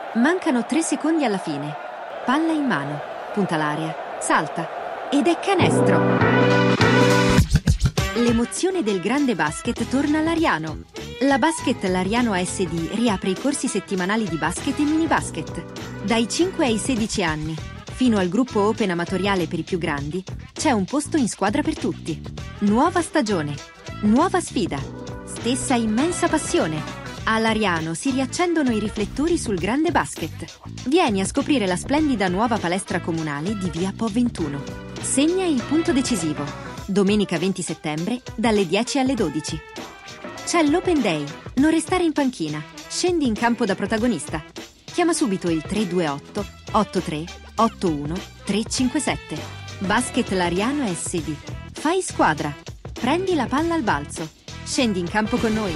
Mancano 3 secondi alla fine. Palla in mano, punta l'aria, salta ed è canestro. L'emozione del grande basket torna all'Ariano. La Basket Lariano ASD riapre i corsi settimanali di basket e mini basket. Dai 5 ai 16 anni, fino al gruppo Open amatoriale per i più grandi, c'è un posto in squadra per tutti. Nuova stagione, nuova sfida, stessa immensa passione. All'Ariano si riaccendono i riflettori sul grande basket. Vieni a scoprire la splendida nuova palestra comunale di via Po 21. Segna il punto decisivo. Domenica 20 settembre, dalle 10 alle 12. C'è l'Open Day. Non restare in panchina. Scendi in campo da protagonista. Chiama subito il 328 83 81 357. Basket Lariano SD. Fai squadra. Prendi la palla al balzo. Scendi in campo con noi.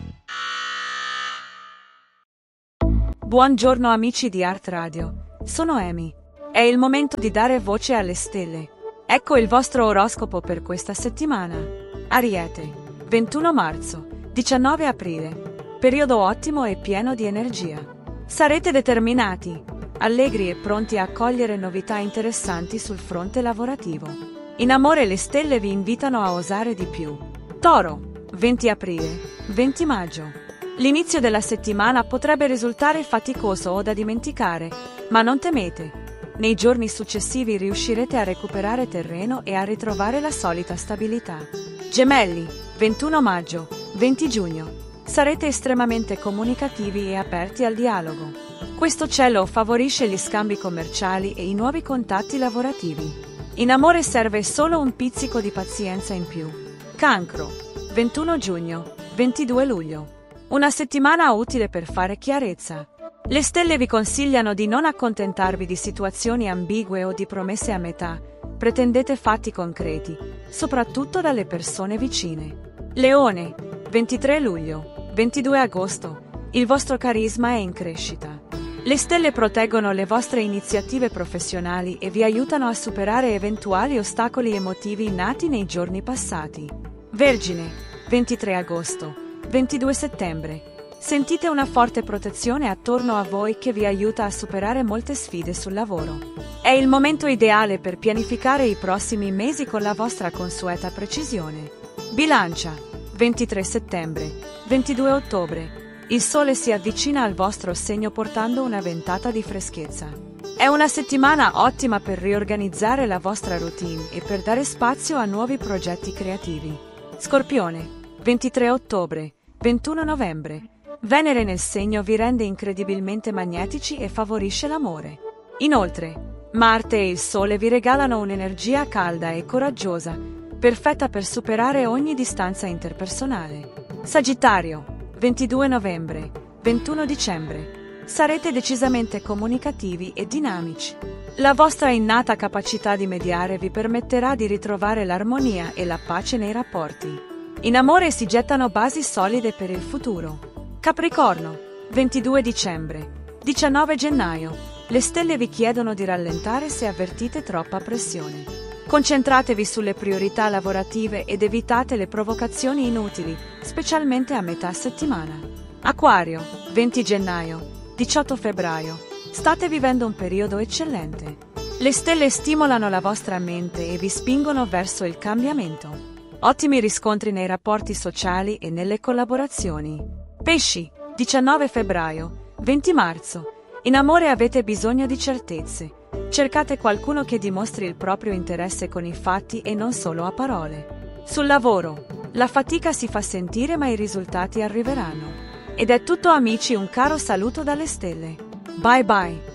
Buongiorno amici di Art Radio. Sono Amy. È il momento di dare voce alle stelle. Ecco il vostro oroscopo per questa settimana. Ariete. 21 marzo. 19 aprile. Periodo ottimo e pieno di energia. Sarete determinati, allegri e pronti a cogliere novità interessanti sul fronte lavorativo. In amore le stelle vi invitano a osare di più. Toro. 20 aprile. 20 maggio. L'inizio della settimana potrebbe risultare faticoso o da dimenticare, ma non temete. Nei giorni successivi riuscirete a recuperare terreno e a ritrovare la solita stabilità. Gemelli. 21 maggio. 20 giugno. Sarete estremamente comunicativi e aperti al dialogo. Questo cielo favorisce gli scambi commerciali e i nuovi contatti lavorativi. In amore serve solo un pizzico di pazienza in più. Cancro. 21 giugno. 22 luglio. Una settimana utile per fare chiarezza. Le stelle vi consigliano di non accontentarvi di situazioni ambigue o di promesse a metà. Pretendete fatti concreti, soprattutto dalle persone vicine. Leone. 23 luglio. 22 agosto. Il vostro carisma è in crescita. Le stelle proteggono le vostre iniziative professionali e vi aiutano a superare eventuali ostacoli emotivi nati nei giorni passati. Vergine. 23 agosto. 22 settembre. Sentite una forte protezione attorno a voi che vi aiuta a superare molte sfide sul lavoro. È il momento ideale per pianificare i prossimi mesi con la vostra consueta precisione. Bilancia. 23 settembre. 22 ottobre. Il sole si avvicina al vostro segno portando una ventata di freschezza. È una settimana ottima per riorganizzare la vostra routine e per dare spazio a nuovi progetti creativi. Scorpione. 23 ottobre. 21 novembre. Venere nel segno vi rende incredibilmente magnetici e favorisce l'amore. Inoltre, Marte e il Sole vi regalano un'energia calda e coraggiosa, perfetta per superare ogni distanza interpersonale. Sagittario. 22 novembre. 21 dicembre. Sarete decisamente comunicativi e dinamici. La vostra innata capacità di mediare vi permetterà di ritrovare l'armonia e la pace nei rapporti. In amore si gettano basi solide per il futuro. Capricorno. 22 dicembre. 19 gennaio. Le stelle vi chiedono di rallentare se avvertite troppa pressione. Concentratevi sulle priorità lavorative ed evitate le provocazioni inutili, specialmente a metà settimana. Acquario. 20 gennaio. 18 febbraio. State vivendo un periodo eccellente. Le stelle stimolano la vostra mente e vi spingono verso il cambiamento. Ottimi riscontri nei rapporti sociali e nelle collaborazioni. Pesci. 19 febbraio. 20 marzo. In amore avete bisogno di certezze. Cercate qualcuno che dimostri il proprio interesse con i fatti e non solo a parole. Sul lavoro. La fatica si fa sentire ma i risultati arriveranno. Ed è tutto amici, un caro saluto dalle stelle. Bye bye.